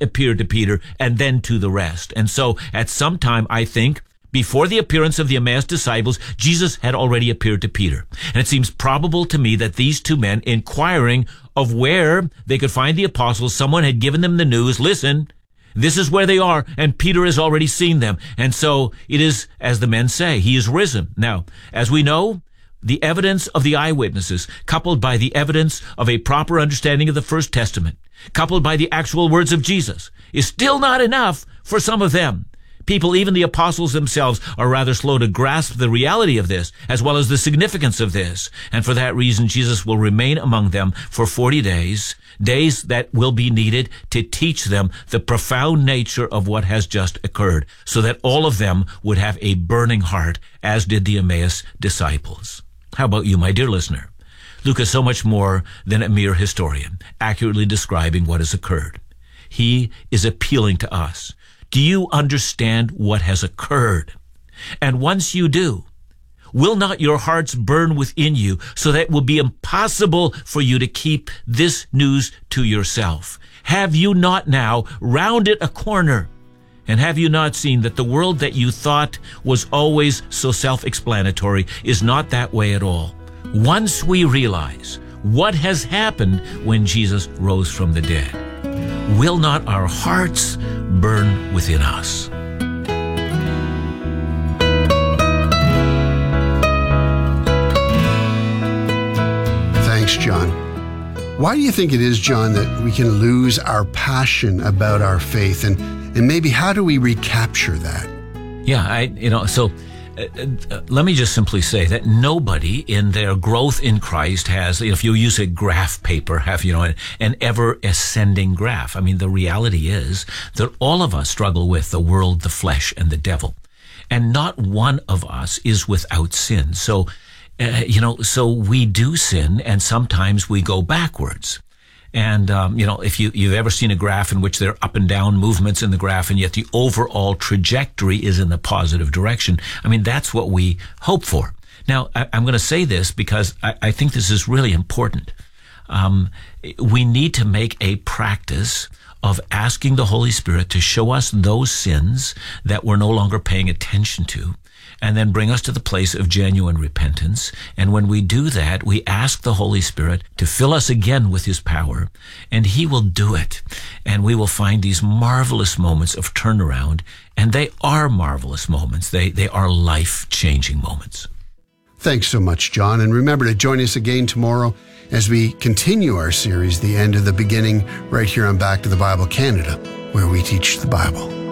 appeared to Peter and then to the rest. And so at some time, I think, before the appearance of the Emmaus disciples, Jesus had already appeared to Peter. And it seems probable to me that these two men, inquiring of where they could find the apostles, someone had given them the news, listen, this is where they are, and Peter has already seen them. And so it is, as the men say, he is risen. Now, as we know, the evidence of the eyewitnesses, coupled by the evidence of a proper understanding of the First Testament, coupled by the actual words of Jesus, is still not enough for some of them. People, even the apostles themselves, are rather slow to grasp the reality of this, as well as the significance of this. And for that reason, Jesus will remain among them for 40 days, days that will be needed to teach them the profound nature of what has just occurred, so that all of them would have a burning heart, as did the Emmaus disciples. How about you, my dear listener? Luke is so much more than a mere historian, accurately describing what has occurred. He is appealing to us. Do you understand what has occurred? And once you do, will not your hearts burn within you so that it will be impossible for you to keep this news to yourself? Have you not now rounded a corner? And have you not seen that the world that you thought was always so self-explanatory is not that way at all? Once we realize what has happened when Jesus rose from the dead, will not our hearts burn within us? Thanks, John. Why do you think it is, John, that we can lose our passion about our faith? And maybe how do we recapture that? Yeah, let me just simply say that nobody in their growth in Christ has, if you use a graph paper, have, an ever ascending graph. I mean, the reality is that all of us struggle with the world, the flesh, and the devil. And not one of us is without sin. So, so we do sin, and sometimes we go backwards. And, if you've ever seen a graph in which there are up and down movements in the graph, and yet the overall trajectory is in the positive direction, I mean, that's what we hope for. Now, I'm going to say this because I think this is really important. We need to make a practice of asking the Holy Spirit to show us those sins that we're no longer paying attention to, and then bring us to the place of genuine repentance. And when we do that, we ask the Holy Spirit to fill us again with His power, and He will do it. And we will find these marvelous moments of turnaround, and they are marvelous moments. They are life-changing moments. Thanks so much, John. And remember to join us again tomorrow as we continue our series, The End of the Beginning, right here on Back to the Bible Canada, where we teach the Bible.